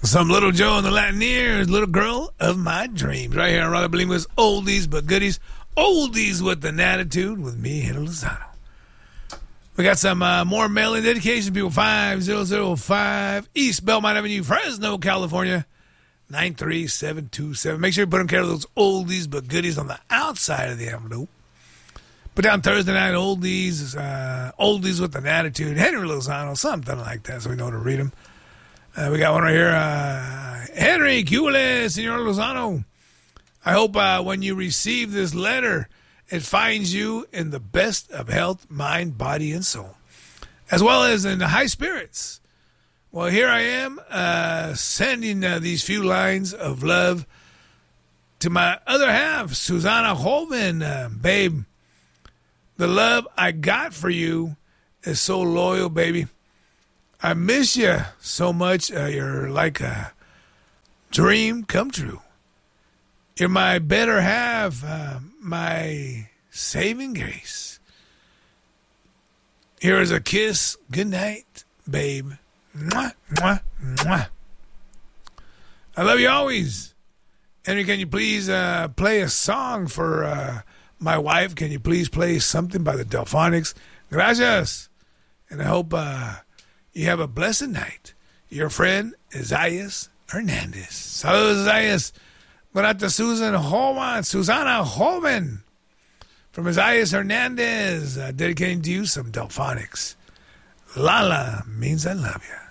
Some Little Joe and the Latineers, Little Girl of My Dreams. Right here on Raleigh Believers, oldies but goodies. Oldies with an attitude with me, Henry Lozano. We got some more mail-in dedication people. 5005 East Belmont Avenue, Fresno, California. 93727. Make sure you put them care of those oldies but goodies on the outside of the envelope. Put down Thursday night oldies, oldies with an attitude. Henry Lozano, something like that, so we know to read them. We got one right here. Henry Cule, Senor Lozano. I hope when you receive this letter, it finds you in the best of health, mind, body, and soul, as well as in high spirits. Well, here I am sending these few lines of love to my other half, Susanna Holman. Babe, the love I got for you is so loyal, baby. I miss you so much. You're like a dream come true. You're my better half, my saving grace. Here is a kiss. Good night, babe. Mwah, mwah, mwah. I love you always. Henry, can you please play a song for my wife? Can you please play something by the Delphonics? Gracias. And I hope you have a blessed night. Your friend, Isaias Hernandez. Saludos, Isaias. Going out to Susanna Holman from Isaias Hernandez. Dedicating to you some Delphonics. Lala means I love you.